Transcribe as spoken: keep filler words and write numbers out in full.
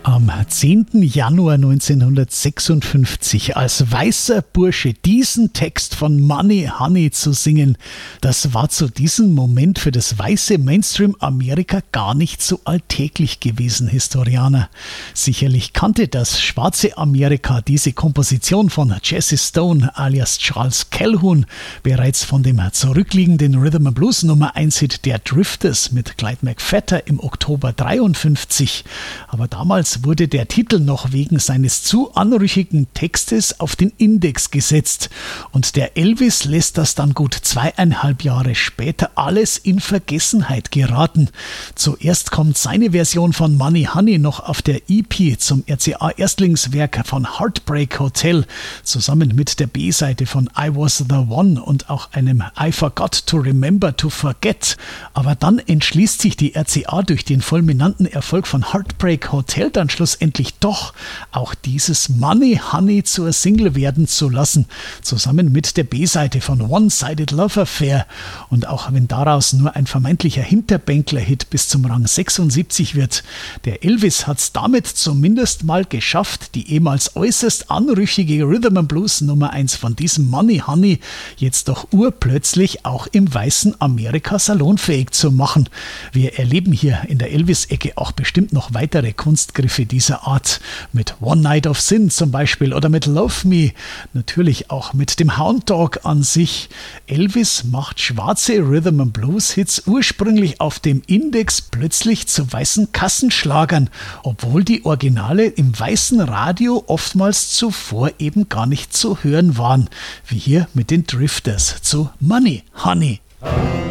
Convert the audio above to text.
Am zehnten Januar neunzehnhundertsechsundfünfzig als weißer Bursche diesen Text von Money Honey zu singen, das war zu diesem Moment für das weiße Mainstream-Amerika gar nicht so alltäglich gewesen, Historianer. Sicherlich kannte das schwarze Amerika diese Komposition von Jesse Stone alias Charles Calhoun bereits von dem zurückliegenden Rhythm and Blues Nummer eins Hit der Drifters mit Clyde McPhatter im Oktober dreiundfünfzig. Aber damals wurde der Titel noch wegen seines zu anrüchigen Textes auf den Index gesetzt und der Elvis lässt das dann gut zweieinhalb Jahre später alles in Vergessenheit geraten. Zuerst kommt seine Version von Money Honey noch auf der E P zum R C A-Erstlingswerk von Heartbreak Hotel zusammen mit der B-Seite von I Was the One und auch einem I Forgot to Remember to Forget. Aber dann entschließt sich die R C A durch den fulminanten Erfolg von Heartbreak Hotel dann schlussendlich doch auch dieses Money Honey zur Single werden zu lassen, zusammen mit der B-Seite von One-Sided Love Affair. Und auch wenn daraus nur ein vermeintlicher Hinterbänkler-Hit bis zum Rang sechsundsiebzig wird, der Elvis hat es damit zumindest mal geschafft, die ehemals äußerst anrüchige Rhythm and Blues Nummer eins von diesem Money Honey jetzt doch urplötzlich auch im weißen Amerika salonfähig zu machen. Wir erleben hier in der Elvis-Ecke auch bestimmt noch weitere Kunstgriffe dieser Art, mit One Night of Sin zum Beispiel oder mit Love Me, natürlich auch mit dem Hound Dog an sich. Elvis macht schwarze Rhythm and Blues Hits ursprünglich auf dem Index plötzlich zu weißen Kassenschlagern, obwohl die Originale im weißen Radio oftmals zuvor eben gar nicht zu hören waren, wie hier mit den Drifters zu Money Honey.